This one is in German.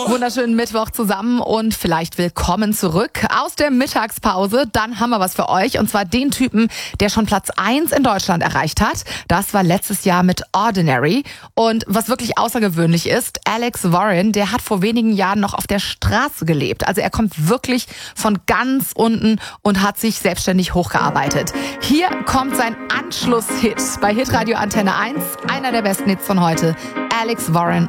Wunderschönen Mittwoch zusammen und vielleicht willkommen zurück aus der Mittagspause. Dann haben wir was für euch und zwar den Typen, der schon Platz 1 in Deutschland erreicht hat. Das war letztes Jahr mit Ordinary. Und was wirklich außergewöhnlich ist, Alex Warren, der hat vor wenigen Jahren noch auf der Straße gelebt. Also er kommt wirklich von ganz unten und hat sich selbstständig hochgearbeitet. Hier kommt sein Anschlusshit bei Hitradio Antenne 1, einer der besten Hits von heute. Alex Warren